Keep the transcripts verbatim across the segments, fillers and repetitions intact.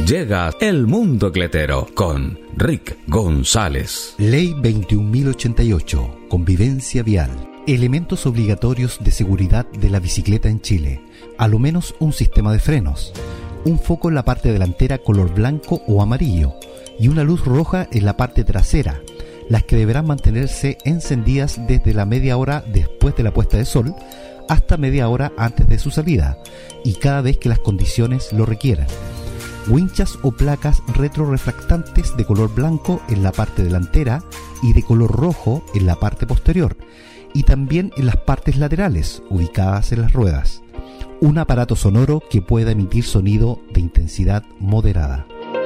Llega El Mundo Cletero con Rick González. Ley veintiún mil ochenta y ocho. Convivencia vial. Elementos obligatorios de seguridad de la bicicleta en Chile. A lo menos un sistema de frenos, un foco en la parte delantera color blanco o amarillo y una luz roja en la parte trasera, las que deberán mantenerse encendidas desde la media hora después de la puesta de sol hasta media hora antes de su salida y cada vez que las condiciones lo requieran. Winchas o placas retrorefractantes de color blanco en la parte delantera y de color rojo en la parte posterior y también en las partes laterales ubicadas en las ruedas. Un aparato sonoro que pueda emitir sonido de intensidad moderada.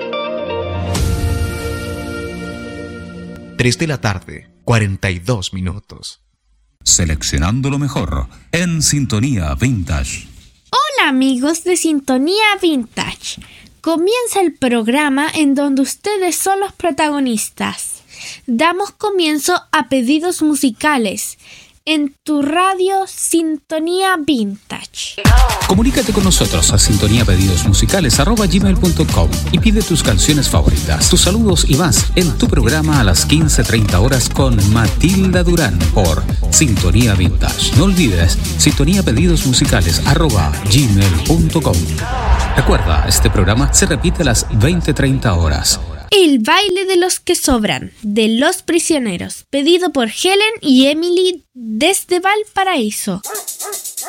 tres de la tarde, cuarenta y dos minutos. Seleccionando lo mejor en Sintonía Vintage. Hola amigos de Sintonía Vintage. Comienza el programa en donde ustedes son los protagonistas. Damos comienzo a pedidos musicales en tu radio Sintonía Vintage. Comunícate con nosotros a sintoniapedidosmusicales arroba gmail punto com y pide tus canciones favoritas, tus saludos y más en tu programa a las quince treinta horas con Matilda Durán por Sintonía Vintage. No olvides sintoniapedidosmusicales arroba gmail punto com. Recuerda, este programa se repite a las veinte treinta horas. El baile de los que sobran, de Los Prisioneros, pedido por Helen y Emily desde Valparaíso.